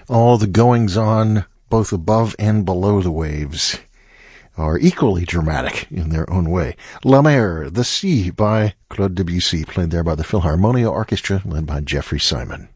All the goings-on, both above and below the waves, are equally dramatic in their own way. La Mer, The Sea by Claude Debussy, played there by the Philharmonia Orchestra, led by Jeffrey Simon.